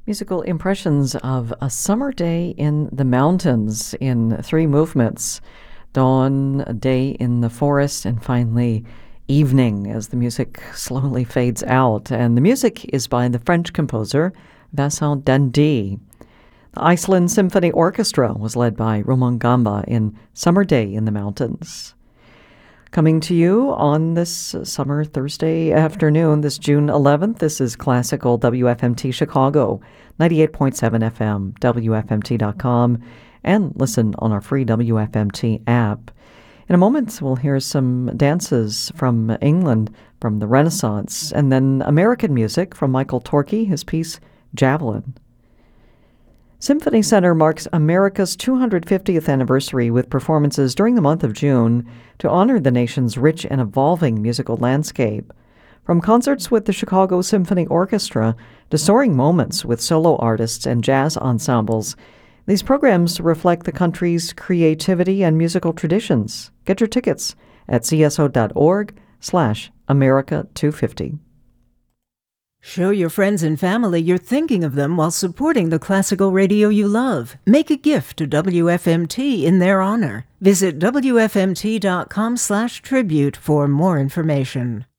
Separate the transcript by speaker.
Speaker 1: Musical impressions of a summer day in the mountains in three movements: dawn, a day in the forest, and finally evening as the music slowly fades out. And the music is by the French composer Vincent Dandy. The Iceland Symphony Orchestra was led by Roman Gamba in Summer Day in the Mountains. Coming to you on this summer Thursday afternoon, this June 11th, this is Classical WFMT Chicago, 98.7 FM, WFMT.com, and listen on our free WFMT app. In a moment, we'll hear some dances from England, from the Renaissance, and then American music from Michael Torke, his piece, Javelin. Symphony Center marks America's 250th anniversary with performances during the month of June to honor the nation's rich and evolving musical landscape. From concerts with the Chicago Symphony Orchestra to soaring moments with solo artists and jazz ensembles, these programs reflect the country's creativity and musical traditions. Get your tickets at cso.org/America250.
Speaker 2: Show your friends and family you're thinking of them while supporting the classical radio you love. Make a gift to WFMT in their honor. Visit WFMT.com/tribute for more information.